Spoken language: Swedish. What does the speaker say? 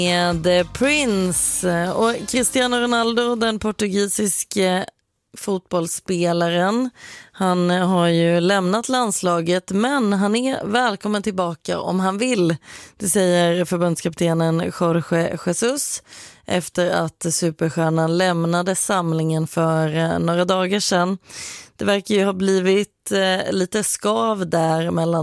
Med Prince och Cristiano Ronaldo, den portugisiske fotbollsspelaren. Han har ju lämnat landslaget, men han är välkommen tillbaka om han vill. Det säger förbundskaptenen Jorge Jesus efter att superstjärnan lämnade samlingen för några dagar sedan. Det verkar ju ha blivit lite skav där mellan